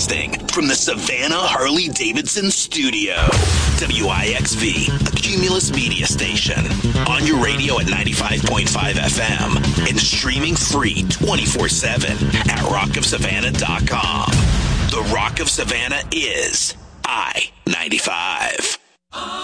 Broadcasting from the Savannah Harley-Davidson studio. WIXV, a Cumulus media station. On your radio at 95.5 FM and streaming free 24/7 at rockofsavannah.com. The Rock of Savannah is I-95.